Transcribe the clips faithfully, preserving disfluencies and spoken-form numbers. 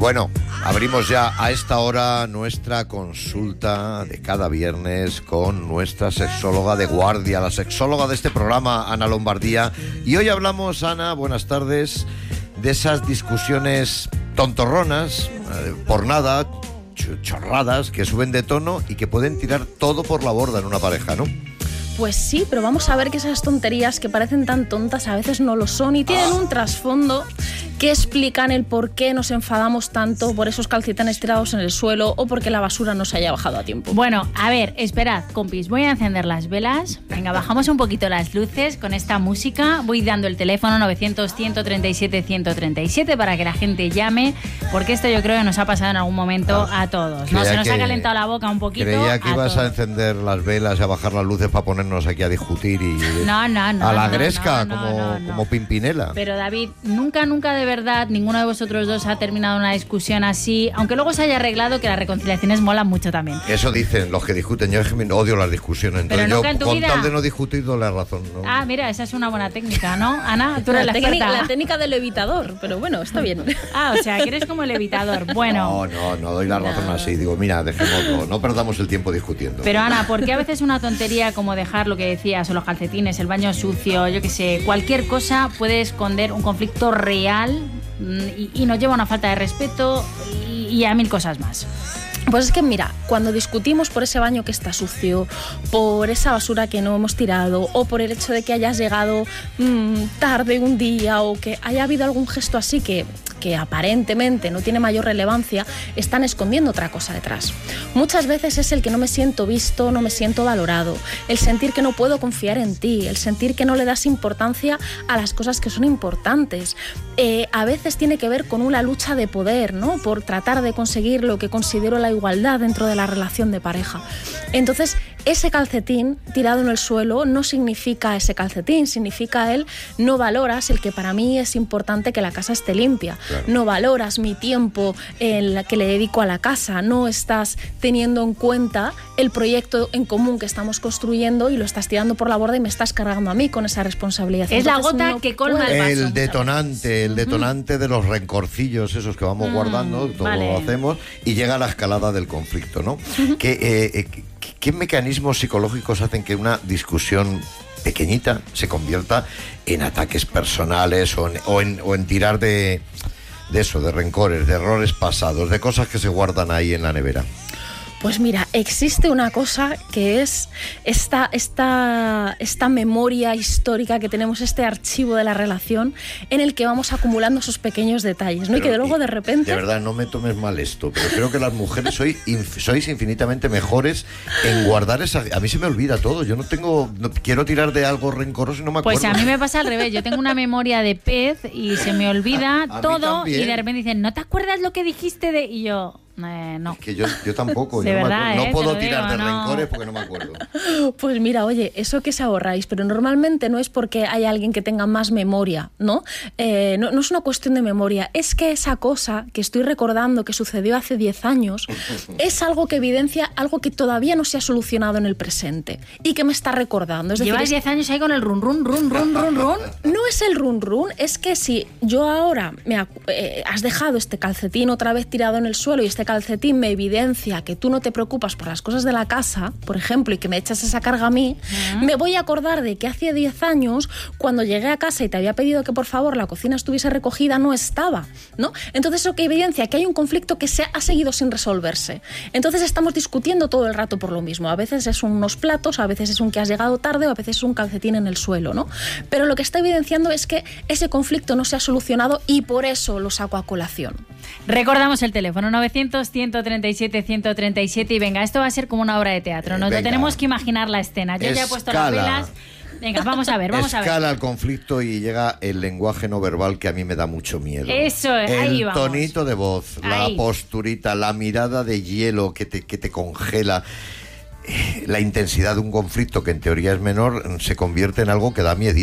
Bueno, abrimos ya a esta hora nuestra consulta de cada viernes con nuestra sexóloga de guardia, la sexóloga de este programa, Ana Lombardía. Y hoy hablamos, Ana, buenas tardes, de esas discusiones tontorronas, eh, por nada, ch- chorradas, que suben de tono y que pueden tirar todo por la borda en una pareja, ¿no? Pues sí, pero vamos a ver que esas tonterías que parecen tan tontas a veces no lo son y tienen un trasfondo que explican el por qué nos enfadamos tanto por esos calcetines tirados en el suelo o porque la basura no se haya bajado a tiempo. Bueno, a ver, esperad, compis, voy a encender las velas. Venga, bajamos un poquito las luces con esta música. Voy dando el teléfono novecientos, ciento treinta y siete, ciento treinta y siete para que la gente llame, porque esto yo creo que nos ha pasado en algún momento a todos, ¿no? Creía Se nos que- ha calentado la boca un poquito. Creía que a ibas todos. a encender las velas y a bajar las luces para ponernos aquí a discutir y No, no, no. a la no, gresca, no, no, como, no, no. como Pimpinela. Pero David, nunca, nunca de verdad, ninguno de vosotros dos ha terminado una discusión así, aunque luego se haya arreglado, que las reconciliaciones molan mucho también. Eso dicen los que discuten. Yo es que me- odio las discusiones. Entonces Pero nunca yo, en tu con vida. tal de no discutir, doy la razón, ¿no? Ah, mira, esa es una buena técnica, ¿no? Ana, tú eres la, la, técnica, experta. la técnica del evitador, pero bueno, está bien. Ah, o sea, que eres como el evitador. Bueno. No, no, no doy la razón así. Digo, mira, dejémoslo. No perdamos el tiempo discutiendo. Pero Ana, ¿por qué a veces una tontería como dejar lo que decías, o los calcetines, el baño sucio, yo qué sé, cualquier cosa puede esconder un conflicto real mm, y, y nos lleva a una falta de respeto y, y a mil cosas más? Pues es que mira, cuando discutimos por ese baño que está sucio, por esa basura que no hemos tirado, o por el hecho de que hayas llegado mmm, tarde un día, o que haya habido algún gesto así que, que aparentemente no tiene mayor relevancia, están escondiendo otra cosa detrás. Muchas veces es el que no me siento visto, no me siento valorado, el sentir que no puedo confiar en ti, el sentir que no le das importancia a las cosas que son importantes. Eh, a veces tiene que ver con una lucha de poder, ¿no? Por tratar de conseguir lo que considero la igualdad dentro de la relación de pareja. Entonces, ese calcetín tirado en el suelo no significa ese calcetín, significa el no valoras el que para mí es importante que la casa esté limpia. Claro. No valoras mi tiempo el que le dedico a la casa, no estás teniendo en cuenta el proyecto en común que estamos construyendo y lo estás tirando por la borda y me estás cargando a mí con esa responsabilidad. Es Entonces, la gota no que colma el vaso. El detonante, el detonante de los rencorcillos esos que vamos mm, guardando, todo vale. Lo hacemos, y llega la escalada del conflicto, ¿no? que, eh, eh, ¿Qué mecanismos psicológicos hacen que una discusión pequeñita se convierta en ataques personales o en, o en, o en tirar de, de eso, de rencores, de errores pasados, de cosas que se guardan ahí en la nevera? Pues mira, existe una cosa que es esta, esta, esta memoria histórica que tenemos, este archivo de la relación en el que vamos acumulando esos pequeños detalles, ¿no? Pero, y que de luego de repente... De verdad, no me tomes mal esto, pero creo que las mujeres sois, inf, sois infinitamente mejores en guardar esa... A mí se me olvida todo, yo no tengo... No, quiero tirar de algo rencoroso y no me acuerdo. Pues a mí me pasa al revés, yo tengo una memoria de pez y se me olvida a, a todo y de repente dicen, ¿no te acuerdas lo que dijiste de...? Y yo... Eh, no. Es que yo, yo tampoco, de yo verdad, no, me, no eh, puedo tirar digo, de no. rencores porque no me acuerdo. Pues mira, oye, eso que os ahorráis, pero normalmente no es porque hay alguien que tenga más memoria, ¿no? Eh, no, no es una cuestión de memoria, es que esa cosa que estoy recordando que sucedió hace diez años es algo que evidencia algo que todavía no se ha solucionado en el presente y que me está recordando. Es decir, llevas diez años ahí con el run run run run run run. No es el run run, es que si yo ahora me eh, has dejado este calcetín otra vez tirado en el suelo y este calcetín me evidencia que tú no te preocupas por las cosas de la casa, por ejemplo, y que me echas esa carga a mí, uh-huh. me voy a acordar de que hace diez años, cuando llegué a casa y te había pedido que por favor la cocina estuviese recogida, no estaba, ¿no? Entonces eso que evidencia que hay un conflicto que se ha seguido sin resolverse. Entonces estamos discutiendo todo el rato por lo mismo. A veces es unos platos, a veces es un que has llegado tarde, o a veces es un calcetín en el suelo, ¿no? Pero lo que está evidenciando es que ese conflicto no se ha solucionado y por eso lo saco a colación. Recordamos el teléfono novecientos, ciento treinta y siete, ciento treinta y siete y venga, esto va a ser como una obra de teatro, nos lo tenemos que imaginar la escena. Yo Escala. ya he puesto las velas. Venga, vamos a ver, vamos Escala a ver. Escala el conflicto y llega el lenguaje no verbal que a mí me da mucho miedo. Eso, ahí el vamos. El tonito de voz, ahí. La posturita, la mirada de hielo que te, que te congela. La intensidad de un conflicto que en teoría es menor se convierte en algo que da miedito.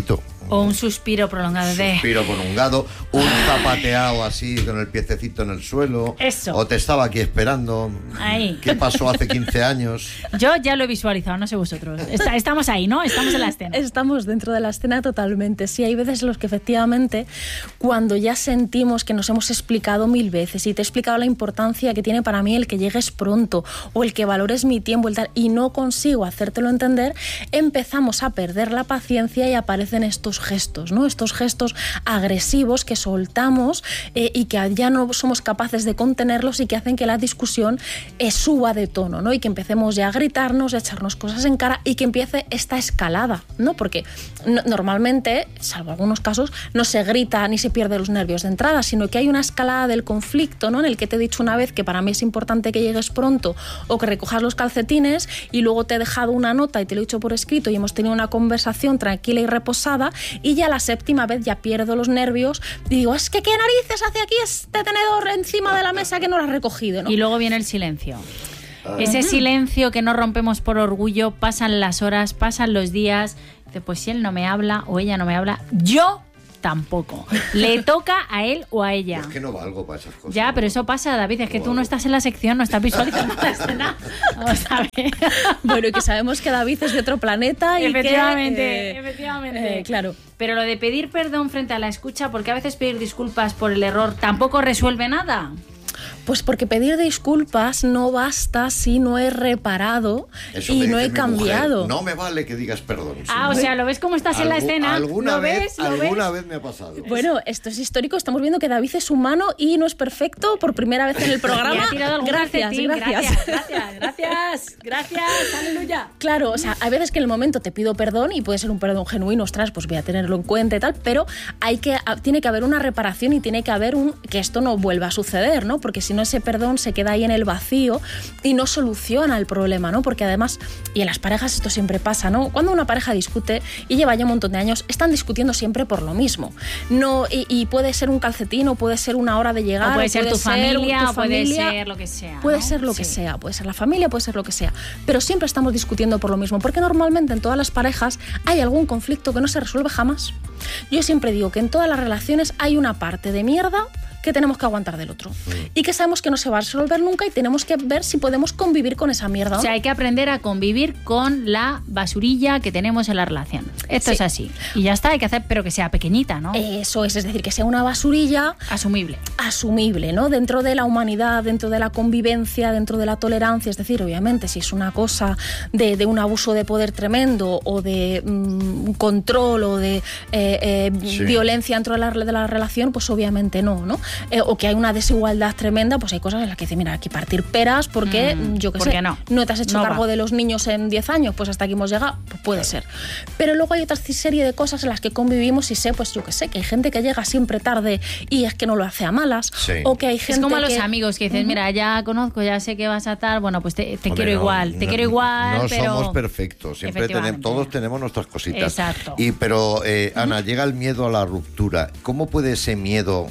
O un suspiro prolongado de... Suspiro prolongado, un zapateado así con el piececito en el suelo. Eso. O te estaba aquí esperando. Ahí. ¿Qué pasó hace quince años? Yo ya lo he visualizado, no sé vosotros. Está, estamos ahí, ¿no? Estamos en la escena. Estamos dentro de la escena totalmente. Sí, hay veces en los que efectivamente, cuando ya sentimos que nos hemos explicado mil veces y te he explicado la importancia que tiene para mí el que llegues pronto o el que valores mi tiempo el tal, y no consigo hacértelo entender, empezamos a perder la paciencia y aparecen estos gestos, ¿no? Estos gestos agresivos que soltamos eh, y que ya no somos capaces de contenerlos y que hacen que la discusión eh, suba de tono, ¿no? Y que empecemos ya a gritarnos, a echarnos cosas en cara y que empiece esta escalada, ¿no? Porque no, normalmente, salvo algunos casos, no se grita ni se pierde los nervios de entrada, sino que hay una escalada del conflicto, ¿no? En el que te he dicho una vez que para mí es importante que llegues pronto o que recojas los calcetines, y luego te he dejado una nota y te lo he dicho por escrito y hemos tenido una conversación tranquila y reposada, y ya la séptima vez ya pierdo los nervios y digo, es que qué narices hace aquí este tenedor encima de la mesa que no lo has recogido, ¿no? Y luego viene el silencio. Ese silencio que no rompemos por orgullo, pasan las horas, pasan los días, dice, pues si él no me habla o ella no me habla, yo tampoco. Le toca a él o a ella. Es que no valgo para esas cosas. Ya, pero eso pasa, David, es no que tú valgo. no estás en la sección, no estás visualizando la escena. Vamos a ver. Bueno, y que sabemos que David es de otro planeta y Efectivamente, que... eh, efectivamente. eh, claro. Pero lo de pedir perdón frente a la escucha, porque a veces pedir disculpas por el error tampoco resuelve nada. Pues porque pedir disculpas no basta si no he reparado Eso y me no dice he mi cambiado. mujer, no me vale que digas perdón. Ah, o sea, ¿lo ves cómo estás en la Algu- escena? Alguna ¿Lo vez, ves? ¿Lo alguna ves? vez me ha pasado. Bueno, esto es histórico. Estamos viendo que David es humano y no es perfecto por primera vez en el programa. Me ha tirado algún Gracias, calcetín. gracias. Gracias, gracias, gracias, aleluya. Claro, o sea, hay veces que en el momento te pido perdón y puede ser un perdón genuino, ostras, pues voy a tenerlo en cuenta y tal, pero hay que, tiene que haber una reparación y tiene que haber un que esto no vuelva a suceder, ¿no? Porque si no, ese perdón se queda ahí en el vacío y no soluciona el problema, ¿no? Porque además, y en las parejas esto siempre pasa, ¿no? Cuando una pareja discute y lleva ya un montón de años, están discutiendo siempre por lo mismo. No, y, y puede ser un calcetín o puede ser una hora de llegar, O puede ser tu familia, tu o puede familia, ser lo que sea. Puede ¿no? ser lo Sí. que sea, puede ser la familia, puede ser lo que sea. Pero siempre estamos discutiendo por lo mismo, porque normalmente en todas las parejas hay algún conflicto que no se resuelve jamás. Yo siempre digo que en todas las relaciones hay una parte de mierda que tenemos que aguantar del otro. Y que sabemos que no se va a resolver nunca y tenemos que ver si podemos convivir con esa mierda. O sea, hay que aprender a convivir con la basurilla que tenemos en la relación. Esto Sí. es así. Y ya está, hay que hacer, pero que sea pequeñita, ¿no? Eso es, es decir, que sea una basurilla Asumible. asumible, ¿no? Dentro de la humanidad, dentro de la convivencia, dentro de la tolerancia. Es decir, obviamente, si es una cosa de, de un abuso de poder tremendo o de mm, control o de eh, eh, Sí. violencia dentro de la, de la relación, pues obviamente no, ¿no? Eh, o que hay una desigualdad tremenda, pues hay cosas en las que dice, mira, aquí partir peras porque, Mm, yo qué ¿por sé, qué no? no te has hecho No cargo va. de los niños en diez años, pues hasta aquí hemos llegado, pues puede ser. Pero luego hay otra serie de cosas en las que convivimos y sé, pues yo qué sé, que hay gente que llega siempre tarde y es que no lo hace a malas, Sí. o que hay gente Es como a los que... amigos que dices, mira, ya conozco, ya sé que vas a tal, bueno, pues te, te Hombre, quiero no, igual, te no, quiero igual, no pero... somos perfectos, siempre tenemos, Efectivamente. todos tenemos nuestras cositas. Exacto. Y pero eh, Ana, llega el miedo a la ruptura. ¿Cómo puede ese miedo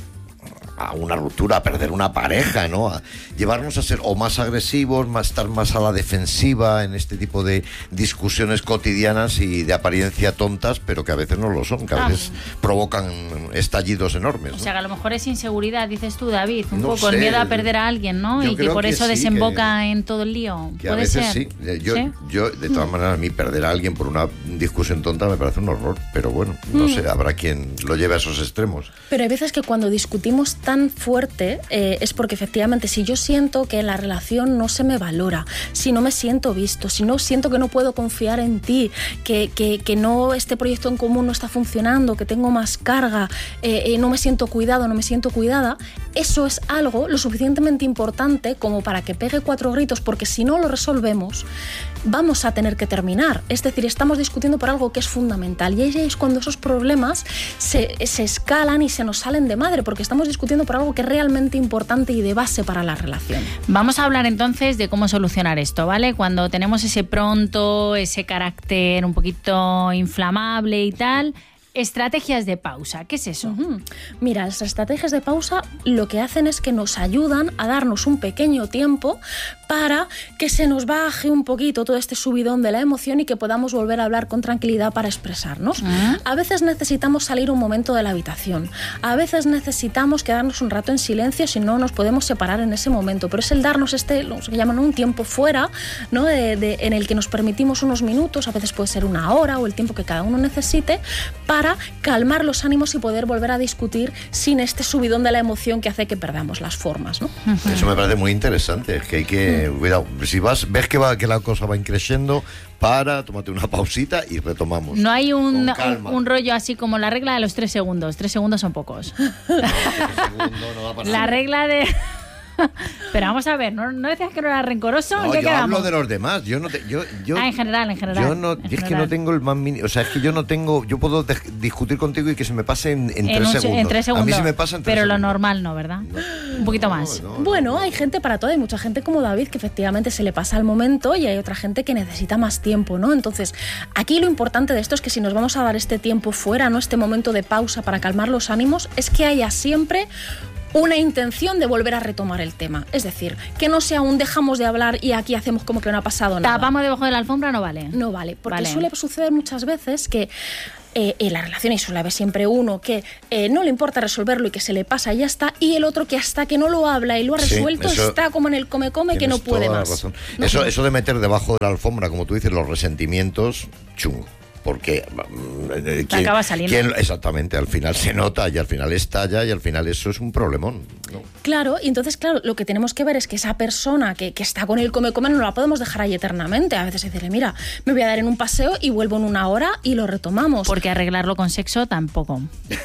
a una ruptura, a perder una pareja, ¿no? A llevarnos a ser o más agresivos, más estar más a la defensiva en este tipo de discusiones cotidianas y de apariencia tontas, pero que a veces no lo son, que a Ah. veces provocan estallidos enormes, O ¿no? sea, que a lo mejor es inseguridad, dices tú, David, un No poco, sé. el miedo a perder a alguien, ¿no? Yo Y que creo por que eso sí, desemboca que- en todo el lío. Que a ¿Puede veces ser? sí. Eh, Yo, ¿Sí? yo, de todas maneras, a mí perder a alguien por una discusión tonta me parece un horror, pero bueno, no Mm. sé, habrá quien lo lleve a esos extremos. Pero hay veces que cuando discutimos tan fuerte eh, es porque efectivamente si yo siento que en la relación no se me valora, si no me siento visto, si no siento que no puedo confiar en ti, que, que, que no este proyecto en común no está funcionando, que tengo más carga, eh, eh, no me siento cuidado, no me siento cuidada, eso es algo lo suficientemente importante como para que pegue cuatro gritos, porque si no lo resolvemos vamos a tener que terminar. Es decir, estamos discutiendo por algo que es fundamental y ahí es cuando esos problemas se, se escalan y se nos salen de madre, porque estamos discutiendo por algo que es realmente importante y de base para la relación. Vamos a hablar entonces de cómo solucionar esto, ¿vale? Cuando tenemos ese pronto, ese carácter un poquito inflamable y tal... Estrategias de pausa, ¿qué es eso? Uh-huh. Mira, las estrategias de pausa lo que hacen es que nos ayudan a darnos un pequeño tiempo para que se nos baje un poquito todo este subidón de la emoción y que podamos volver a hablar con tranquilidad para expresarnos. Uh-huh. A veces necesitamos salir un momento de la habitación, a veces necesitamos quedarnos un rato en silencio, si no nos podemos separar en ese momento, pero es el darnos este, lo que llaman un tiempo fuera, ¿no? de, de, en el que nos permitimos unos minutos, a veces puede ser una hora o el tiempo que cada uno necesite, para calmar los ánimos y poder volver a discutir sin este subidón de la emoción que hace que perdamos las formas, ¿no? Uh-huh. Eso me parece muy interesante, es que hay que, uh-huh. cuidado, si vas, ves que, va, que la cosa va increciendo, para, tómate una pausita y retomamos. No hay un, un, un rollo así como la regla de los tres segundos. Tres segundos son pocos. No, segundo no va a pasar. La regla de... Pero vamos a ver, ¿no, no decías que no era rencoroso? No, ¿En qué yo quedamos? hablo de los demás. Yo no te, yo, yo, ah, en general, en general. Yo no, en es general. que no tengo el más mínimo. O sea, es que yo no tengo. Yo puedo de, discutir contigo y que se me pase en, en, en tres un, segundos. En tres segundos. A mí se me pasa en tres Pero segundos. Lo normal no, ¿verdad? No, un poquito no, más. No, no, bueno, no. hay gente para todo. Hay mucha gente como David que efectivamente se le pasa el momento y hay otra gente que necesita más tiempo, ¿no? Entonces, aquí lo importante de esto es que si nos vamos a dar este tiempo fuera, ¿no? Este momento de pausa para calmar los ánimos, es que haya siempre una intención de volver a retomar el tema. Es decir, que no sea un dejamos de hablar y aquí hacemos como que no ha pasado nada. Tapamos debajo de la alfombra, no vale. No vale, porque vale. suele suceder muchas veces que eh, en la relación, y suele haber siempre uno que eh, no le importa resolverlo y que se le pasa y ya está, y el otro que hasta que no lo habla y lo ha resuelto, sí, está como en el come-come que no puede más. ¿No? Eso, eso de meter debajo de la alfombra, como tú dices, los resentimientos, chungo. Porque eh, ¿quién, acaba saliendo. ¿quién, exactamente, al final se nota y al final estalla y al final eso es un problemón, ¿no? Claro, y entonces, claro, lo que tenemos que ver es que esa persona que, que está con el come-come no la podemos dejar ahí eternamente. A veces decirle, mira, me voy a dar en un paseo y vuelvo en una hora y lo retomamos. Porque arreglarlo con sexo tampoco.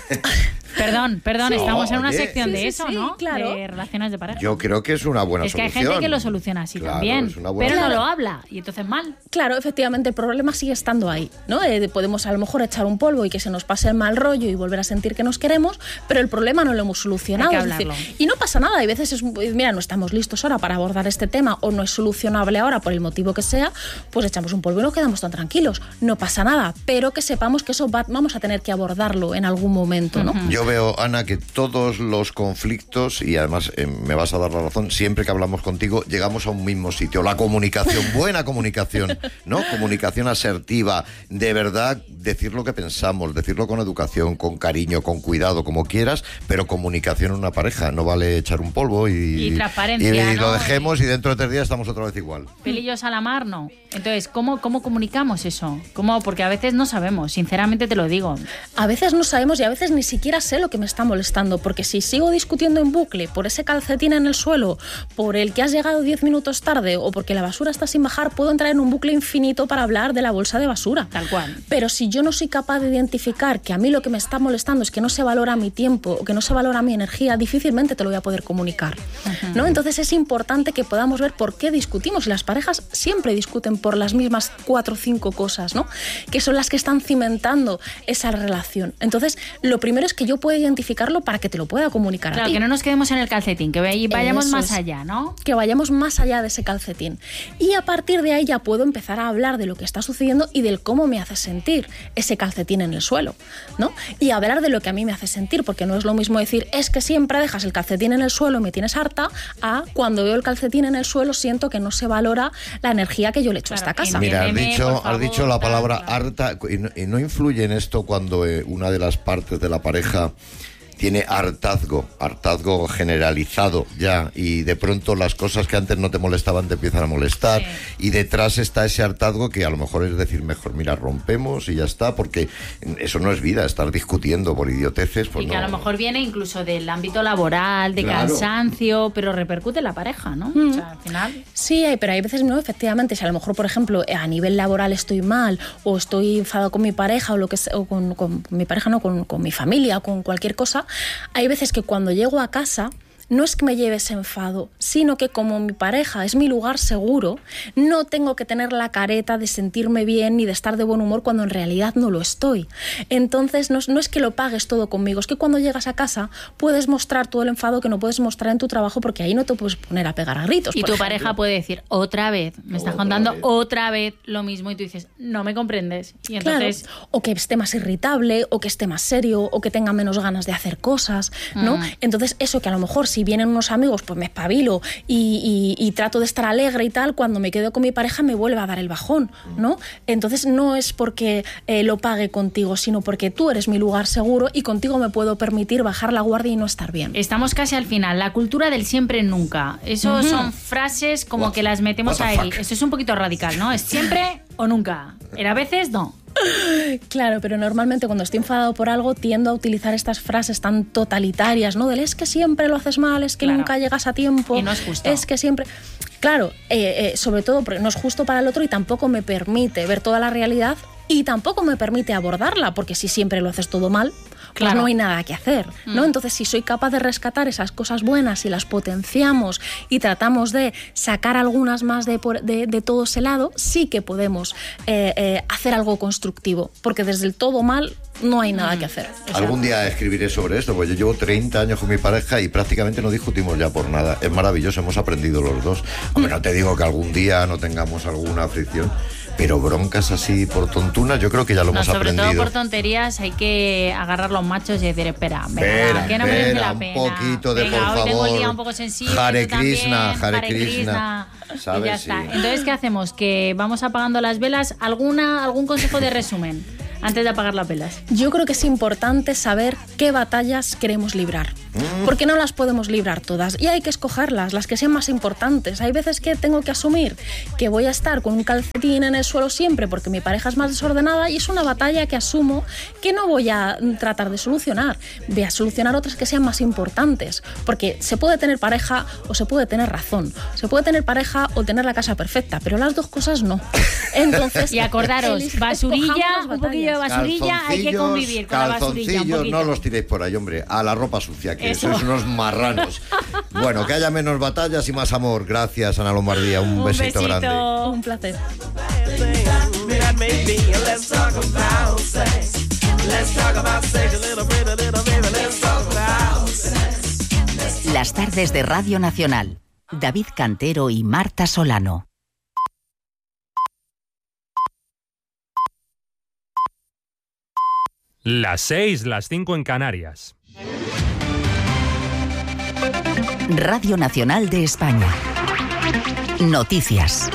Perdón, perdón, sí, estamos en una oye, sección de sí, eso, sí, ¿no? Claro. De relaciones de pareja. Yo creo que es una buena es solución. Es que hay gente que lo soluciona así claro, también, es una buena pero claro. no lo habla, y entonces mal. Claro, efectivamente, el problema sigue estando ahí, ¿no? Eh, podemos a lo mejor echar un polvo y que se nos pase el mal rollo y volver a sentir que nos queremos, pero el problema no lo hemos solucionado. Hay que es decir, hablarlo. y no pasa nada, hay veces es, mira, no estamos listos ahora para abordar este tema o no es solucionable ahora por el motivo que sea, pues echamos un polvo y nos quedamos tan tranquilos. No pasa nada, pero que sepamos que eso va, vamos a tener que abordarlo en algún momento, ¿no? Uh-huh. Yo veo, Ana, que todos los conflictos, y además eh, me vas a dar la razón, siempre que hablamos contigo llegamos a un mismo sitio, la comunicación, buena comunicación, ¿no? Comunicación asertiva, de verdad decir lo que pensamos, decirlo con educación, con cariño, con cuidado, como quieras, pero comunicación en una pareja, no vale echar un polvo y, y transparencia, y, y ¿no? lo dejemos y dentro de tres días estamos otra vez igual. Pelillos a la mar, no. Entonces, ¿cómo, cómo comunicamos eso? ¿Cómo? Porque a veces no sabemos, sinceramente te lo digo. A veces no sabemos y a veces ni siquiera sé lo que me está molestando, porque si sigo discutiendo en bucle por ese calcetín en el suelo, por el que has llegado diez minutos tarde o porque la basura está sin bajar, puedo entrar en un bucle infinito para hablar de la bolsa de basura. Tal cual. Pero si yo no soy capaz de identificar que a mí lo que me está molestando es que no se valora mi tiempo o que no se valora mi energía, difícilmente te lo voy a poder comunicar, uh-huh. ¿no? Entonces es importante que podamos ver por qué discutimos. Y las parejas siempre discuten por las mismas cuatro o cinco cosas, ¿no? Que son las que están cimentando esa relación. Entonces, lo primero es que yo pueda identificarlo para que te lo pueda comunicar claro, a ti. Que no nos quedemos en el calcetín, que vayamos Eso más es. allá, ¿no? Que vayamos más allá de ese calcetín. Y a partir de ahí ya puedo empezar a hablar de lo que está sucediendo y del cómo me hace sentir ese calcetín en el suelo, ¿no? Y hablar de lo que a mí me hace sentir, porque no es lo mismo decir, es que siempre dejas el calcetín en el suelo y me tienes harta, a cuando veo el calcetín en el suelo siento que no se valora la energía que yo le echo claro, a esta casa. Mira, has dicho, favor, has dicho la palabra claro. harta, y no, y no influye en esto cuando eh, una de las partes de la pareja tiene hartazgo, hartazgo generalizado ya, y de pronto las cosas que antes no te molestaban te empiezan a molestar, sí. Y detrás está ese hartazgo que a lo mejor es decir, mejor mira, rompemos y ya está, porque eso no es vida, estar discutiendo por idioteces. Pues y que no. a lo mejor viene incluso del ámbito laboral, de claro. cansancio, pero repercute en la pareja, ¿no? Mm. O sea, al final... Sí, pero hay veces, no, efectivamente, si a lo mejor, por ejemplo, a nivel laboral estoy mal, o estoy enfadado con mi pareja, o lo que sea, o con, con mi pareja, no, con, con mi familia, con cualquier cosa, hay veces que cuando llego a casa no es que me lleve ese enfado, sino que como mi pareja es mi lugar seguro, no tengo que tener la careta de sentirme bien ni de estar de buen humor cuando en realidad no lo estoy. Entonces no es, no es que lo pagues todo conmigo, es que cuando llegas a casa puedes mostrar todo el enfado que no puedes mostrar en tu trabajo, porque ahí no te puedes poner a pegar a gritos. Y tu ejemplo. pareja puede decir, otra vez, me estás otra contando vez. otra vez lo mismo, y tú dices, no me comprendes. Y entonces... Claro. O que esté más irritable, o que esté más serio, o que tenga menos ganas de hacer cosas, ¿no? Mm. Entonces eso que a lo mejor si si vienen unos amigos, pues me espabilo y, y, y trato de estar alegre y tal, cuando me quedo con mi pareja me vuelve a dar el bajón, ¿no? Entonces no es porque eh, lo pague contigo, sino porque tú eres mi lugar seguro y contigo me puedo permitir bajar la guardia y no estar bien. Estamos casi al final. La cultura del siempre nunca. Eso uh-huh. son frases como What? que las metemos ahí. Eso es un poquito radical, ¿no? Es siempre o nunca. Pero a veces no. Claro, pero normalmente cuando estoy enfadado por algo tiendo a utilizar estas frases tan totalitarias, ¿no? Del es que siempre lo haces mal, es que claro. nunca llegas a tiempo. Y no es justo. Es que siempre... Claro, eh, eh, sobre todo porque no es justo para el otro y tampoco me permite ver toda la realidad y tampoco me permite abordarla, porque si siempre lo haces todo mal, claro. pues no hay nada que hacer, ¿no? Mm. Entonces, si soy capaz de rescatar esas cosas buenas y las potenciamos y tratamos de sacar algunas más de, de, de todo ese lado, sí que podemos eh, eh, hacer algo constructivo, porque desde el todo mal no hay nada que hacer. O sea, algún día escribiré sobre esto, pues yo llevo treinta años con mi pareja y prácticamente no discutimos ya por nada. Es maravilloso, hemos aprendido los dos. Hombre, no te digo que algún día no tengamos alguna fricción, pero broncas así por tontunas, yo creo que ya lo no, hemos sobre aprendido. Sobre todo por tonterías hay que agarrar los machos y decir, espera, venga, que no merece la pena. Un poquito de, venga, por hoy favor. Tengo el día un poco sensible. Hare Krishna, Hare, Hare Krishna. ¿Sabes? Y ya está. Sí. Entonces, ¿qué hacemos? Que vamos apagando las velas. ¿Alguna, algún consejo de resumen antes de apagar las velas? Yo creo que es importante saber qué batallas queremos librar, mm. porque no las podemos librar todas y hay que escogerlas, las que sean más importantes. Hay veces que tengo que asumir que voy a estar con un calcetín en el suelo siempre porque mi pareja es más desordenada y es una batalla que asumo que no voy a tratar de solucionar. Voy a solucionar otras que sean más importantes, porque se puede tener pareja o se puede tener razón, se puede tener pareja o tener la casa perfecta, pero las dos cosas no. Entonces, y acordaros, basurilla, un poquillo de basurilla, hay que convivir con la basurilla un poquito. No los tiréis por ahí, hombre, a la ropa sucia, que Eso. sois unos marranos. Bueno, que haya menos batallas y más amor. Gracias, Ana Lombardía, un, un besito, besito grande. Un placer. Las tardes de Radio Nacional. David Cantero y Marta Solano. Las seis, las cinco en Canarias. Radio Nacional de España. Noticias.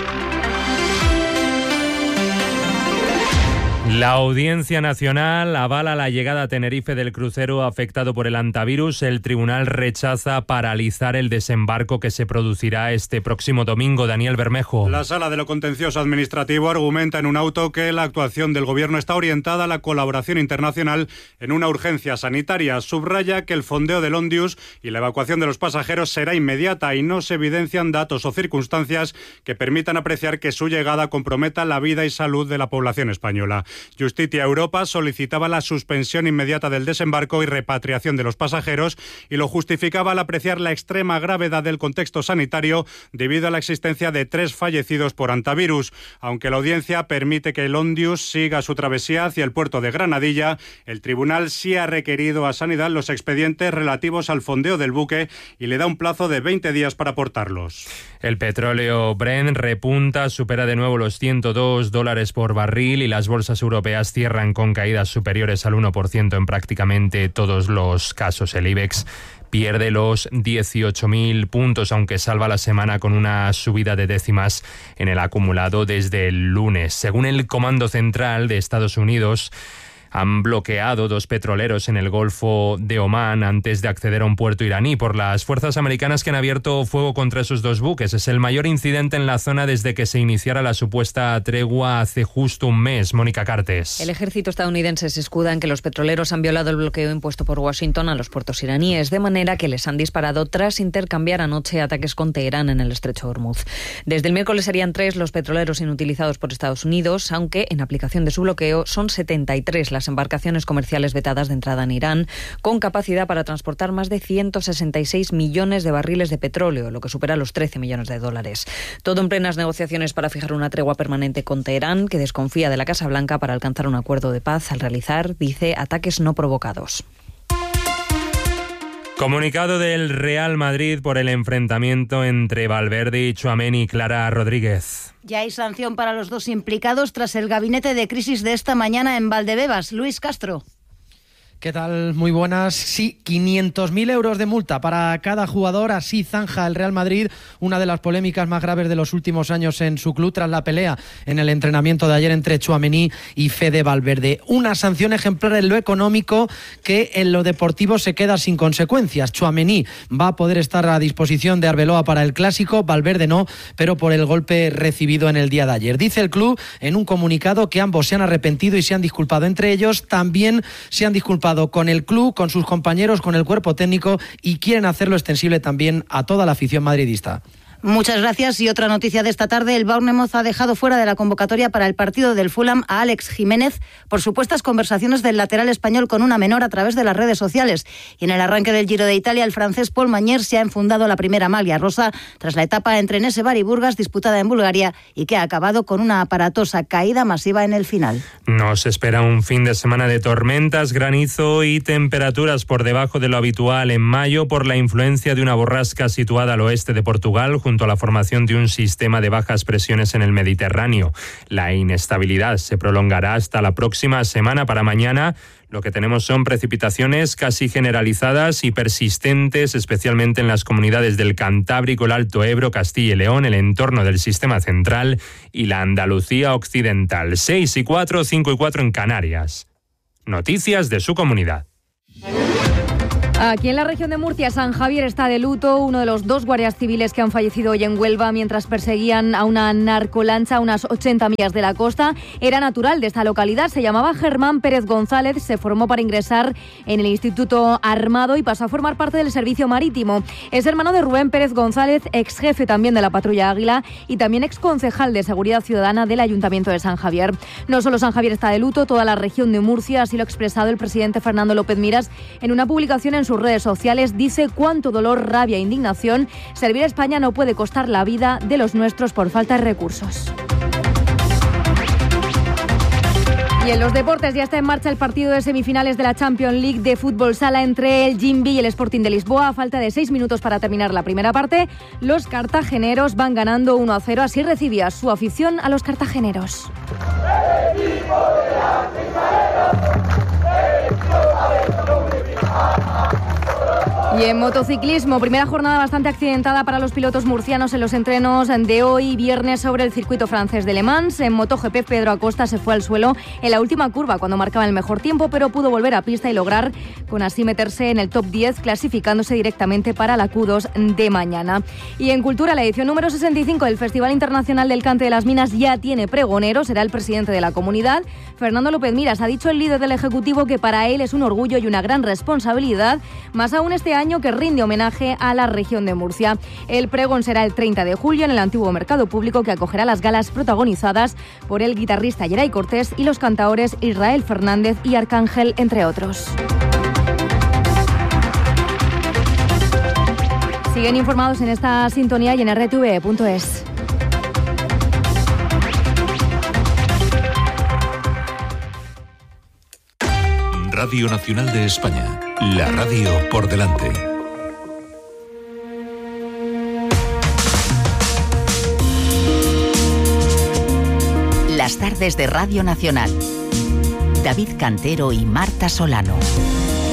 La Audiencia Nacional avala la llegada a Tenerife del crucero afectado por el hantavirus. El tribunal rechaza paralizar el desembarco que se producirá este próximo domingo. Daniel Bermejo. La Sala de lo Contencioso Administrativo argumenta en un auto que la actuación del Gobierno está orientada a la colaboración internacional en una urgencia sanitaria. Subraya que el fondeo del Ondius y la evacuación de los pasajeros será inmediata y no se evidencian datos o circunstancias que permitan apreciar que su llegada comprometa la vida y salud de la población española. Justitia Europa solicitaba la suspensión inmediata del desembarco y repatriación de los pasajeros y lo justificaba al apreciar la extrema gravedad del contexto sanitario debido a la existencia de tres fallecidos por hantavirus. Aunque la audiencia permite que el Ondius siga su travesía hacia el puerto de Granadilla, el tribunal sí ha requerido a Sanidad los expedientes relativos al fondeo del buque y le da un plazo de veinte días para aportarlos. El petróleo Brent repunta, supera de nuevo los ciento dos dólares por barril y las bolsas europeas cierran con caídas superiores al uno por ciento en prácticamente todos los casos. El IBEX pierde los dieciocho mil puntos, aunque salva la semana con una subida de décimas en el acumulado desde el lunes. Según el Comando Central de Estados Unidos, han bloqueado dos petroleros en el Golfo de Omán antes de acceder a un puerto iraní por las fuerzas americanas que han abierto fuego contra esos dos buques. Es el mayor incidente en la zona desde que se iniciara la supuesta tregua hace justo un mes. Mónica Cartes. El ejército estadounidense se escuda en que los petroleros han violado el bloqueo impuesto por Washington a los puertos iraníes, de manera que les han disparado tras intercambiar anoche ataques con Teherán en el estrecho de Hormuz. Desde el miércoles serían tres los petroleros inutilizados por Estados Unidos, aunque en aplicación de su bloqueo son setenta y tres las embarcaciones comerciales vetadas de entrada en Irán, con capacidad para transportar más de ciento sesenta y seis millones de barriles de petróleo, lo que supera los trece millones de dólares. Todo en plenas negociaciones para fijar una tregua permanente con Teherán, que desconfía de la Casa Blanca para alcanzar un acuerdo de paz al realizar, dice, ataques no provocados. Comunicado del Real Madrid por el enfrentamiento entre Valverde y Tchouaméni. Clara Rodríguez. Ya hay sanción para los dos implicados tras el gabinete de crisis de esta mañana en Valdebebas. Luis Castro. ¿Qué tal? Muy buenas. Sí, quinientos mil euros de multa para cada jugador. Así zanja el Real Madrid una de las polémicas más graves de los últimos años en su club tras la pelea en el entrenamiento de ayer entre Tchouaméni y Fede Valverde. Una sanción ejemplar en lo económico que en lo deportivo se queda sin consecuencias. Tchouaméni va a poder estar a disposición de Arbeloa para el Clásico, Valverde no, pero por el golpe recibido en el día de ayer. Dice el club en un comunicado que ambos se han arrepentido y se han disculpado entre ellos. También se han disculpado con el club, con sus compañeros, con el cuerpo técnico y quieren hacerlo extensible también a toda la afición madridista. Muchas gracias. Y otra noticia de esta tarde, el Bournemouth ha dejado fuera de la convocatoria para el partido del Fulham a Alex Jiménez por supuestas conversaciones del lateral español con una menor a través de las redes sociales. Y en el arranque del Giro de Italia, el francés Paul Mañer se ha enfundado la primera maglia rosa tras la etapa entre Nesebar y Burgas disputada en Bulgaria y que ha acabado con una aparatosa caída masiva en el final. Nos espera un fin de semana de tormentas, granizo y temperaturas por debajo de lo habitual en mayo por la influencia de una borrasca situada al oeste de Portugal, junto a la formación de un sistema de bajas presiones en el Mediterráneo. La inestabilidad se prolongará hasta la próxima semana. Para mañana lo que tenemos son precipitaciones casi generalizadas y persistentes, especialmente en las comunidades del Cantábrico, el Alto Ebro, Castilla y León, el entorno del sistema central y la Andalucía occidental. seis y cuatro, cinco y cuatro en Canarias. Noticias de su comunidad. Aquí en la región de Murcia, San Javier está de luto. Uno de los dos guardias civiles que han fallecido hoy en Huelva mientras perseguían a una narcolancha a unas ochenta millas de la costa era natural de esta localidad. Se llamaba Germán Pérez González, se formó para ingresar en el Instituto Armado y pasó a formar parte del servicio marítimo. Es hermano de Rubén Pérez González, ex jefe también de la Patrulla Águila y también ex concejal de Seguridad Ciudadana del Ayuntamiento de San Javier. No solo San Javier está de luto, toda la región de Murcia, así lo ha expresado el presidente Fernando López Miras en una publicación en sus redes sociales. Dice: cuánto dolor, rabia e indignación. Servir a España no puede costar la vida de los nuestros por falta de recursos. Y en los deportes ya está en marcha el partido de semifinales de la Champions League de fútbol sala entre el Gimbi y el Sporting de Lisboa. A falta de seis minutos para terminar la primera parte, los cartageneros van ganando uno a cero. Así recibía su afición a los cartageneros. Y en motociclismo, primera jornada bastante accidentada para los pilotos murcianos en los entrenos de hoy, viernes, sobre el circuito francés de Le Mans. En MotoGP, Pedro Acosta se fue al suelo en la última curva cuando marcaba el mejor tiempo, pero pudo volver a pista y lograr con así meterse en el top diez, clasificándose directamente para la Q dos de mañana. Y en cultura, la edición número sesenta y cinco del Festival Internacional del Cante de las Minas ya tiene pregonero, será el presidente de la comunidad. Fernando López Miras ha dicho el líder del Ejecutivo que para él es un orgullo y una gran responsabilidad, más aún este año que rinde homenaje a la región de Murcia. El pregón será el treinta de julio en el antiguo mercado público, que acogerá las galas protagonizadas por el guitarrista Yeray Cortés y los cantaores Israel Fernández y Arcángel, entre otros. Siguen informados en esta sintonía y en r t v punto es. Radio Nacional de España, la radio por delante. Las tardes de Radio Nacional. David Cantero y Marta Solano.